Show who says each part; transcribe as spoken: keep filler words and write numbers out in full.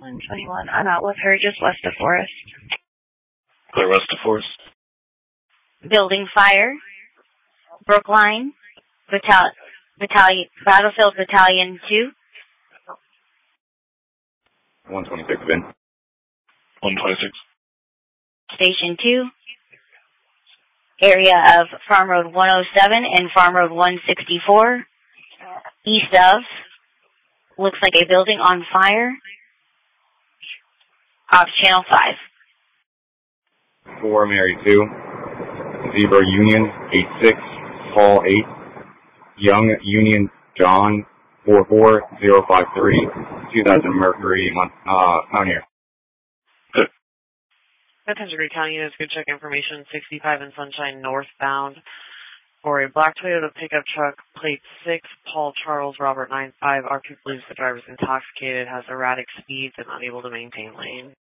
Speaker 1: one twenty-one. I'm out with her just west of Forest.
Speaker 2: Clear west of Forest.
Speaker 1: Building fire. Brookline. Battalion. Battalion. Battlefield Battalion two.
Speaker 2: one twenty-six, Ben. one twenty-six.
Speaker 1: Station two. Area of Farm Road one oh seven and Farm Road one sixty-four. East of. Looks like a building on fire. Off Channel five.
Speaker 2: four Mary two. Zebra Union eight six. Paul eight. Young Union John four four zero five three. two thousand Mercury uh, Mountaineer. Good.
Speaker 3: Passenger County units, good check information, sixty-five and Sunshine northbound for a black Toyota pickup truck, plate six, Paul Charles Robert nine five. Our people believes the driver is intoxicated, has erratic speeds, and unable to maintain lane.